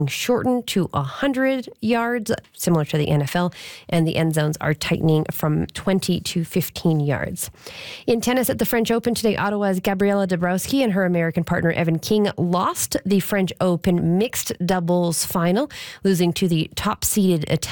shortened to 100 yards, similar to the NFL, and the end zones are tightening from 20 to 15 yards. In tennis at the French Open today, Ottawa's Gabriela Dabrowski and her American partner Evan King lost the French Open mixed doubles final, losing to the top-seeded Italian